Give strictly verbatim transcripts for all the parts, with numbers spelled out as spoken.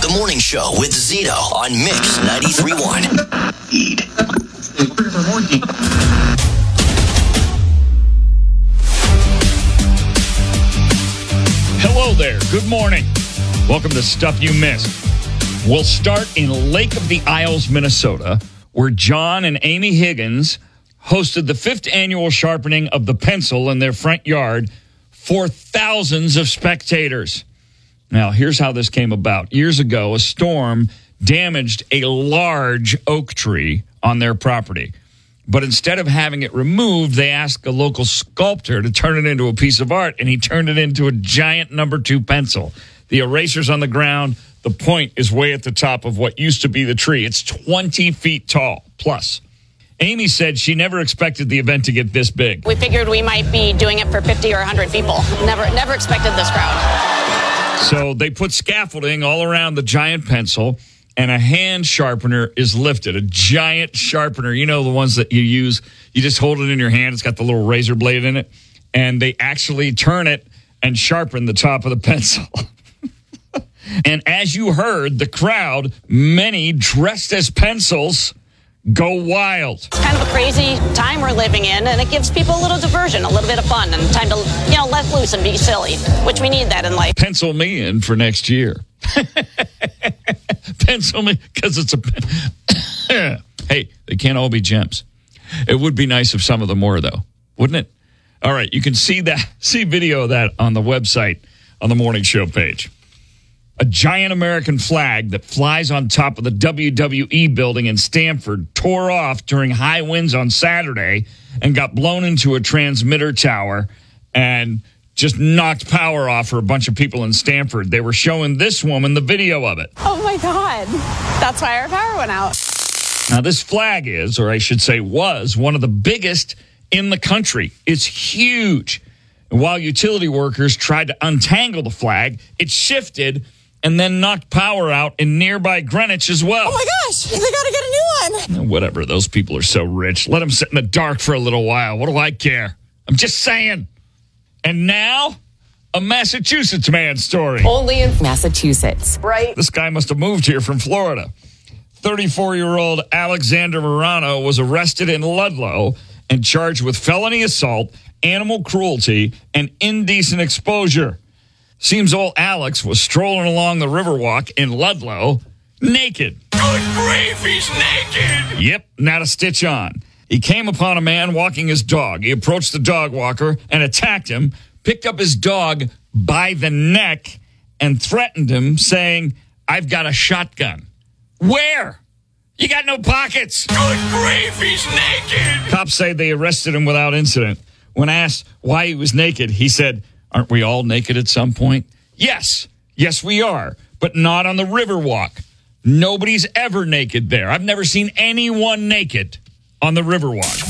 The Morning Show with Zito on Mix ninety-three point one. Eat. Hello there. Good morning. Welcome to Stuff You Missed. We'll start in Lake of the Isles, Minnesota, where John and Amy Higgins hosted the fifth annual sharpening of the pencil in their front yard for thousands of spectators. Now, here's how this came about. Years ago, a storm damaged a large oak tree on their property. But instead of having it removed, they asked a local sculptor to turn it into a piece of art, and he turned it into a giant number two pencil. The eraser's on the ground. The point is way at the top of what used to be the tree. It's twenty feet tall, plus. Amy said she never expected the event to get this big. We figured we might be doing it for fifty or one hundred people. Never, never expected this crowd. So they put scaffolding all around the giant pencil, and a hand sharpener is lifted, a giant sharpener. You know, the ones that you use, you just hold it in your hand. It's got the little razor blade in it, and they actually turn it and sharpen the top of the pencil. And as you heard, the crowd, many dressed as pencils, go wild. It's kind of a crazy time we're living in, and it gives people a little diversion, a little bit of fun, and time to, you know, let loose and be silly, which we need that in life. Pencil me in for next year. Pencil me, because it's a... Hey, they can't all be gems. It would be nice if some of them were, though, wouldn't it? All right, you can see that, see video of that on the website, on the Morning Show page. A giant American flag that flies on top of the W W E building in Stamford tore off during high winds on Saturday and got blown into a transmitter tower and just knocked power off for a bunch of people in Stamford. They were showing this woman the video of it. Oh, my God. That's why our power went out. Now, this flag is, or I should say was, one of the biggest in the country. It's huge. And while utility workers tried to untangle the flag, it shifted and then knocked power out in nearby Greenwich as well. Oh, my gosh. They got to get a new one. Whatever. Those people are so rich. Let them sit in the dark for a little while. What do I care? I'm just saying. And now, a Massachusetts man story. Only in Massachusetts. Right. This guy must have moved here from Florida. thirty-four-year-old Alexander Morano was arrested in Ludlow and charged with felony assault, animal cruelty, and indecent exposure. Seems old Alex was strolling along the Riverwalk in Ludlow naked. Good grief, he's naked! Yep, not a stitch on. He came upon a man walking his dog. He approached the dog walker and attacked him, picked up his dog by the neck, and threatened him, saying, "I've got a shotgun." Where? You got no pockets. Good grief, he's naked! Cops say they arrested him without incident. When asked why he was naked, he said, "Aren't we all naked at some point?" Yes, yes we are, but not on the Riverwalk. Nobody's ever naked there. I've never seen anyone naked on the Riverwalk.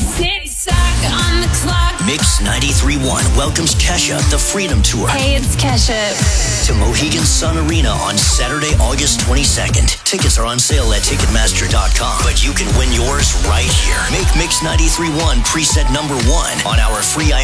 On the clock. Mix ninety-three point one welcomes Kesha, the Freedom Tour. Hey, it's Kesha. To Mohegan Sun Arena on Saturday, August twenty-second. Tickets are on sale at Ticketmaster dot com, but you can win yours right here. Make Mix ninety-three point one preset number one on our free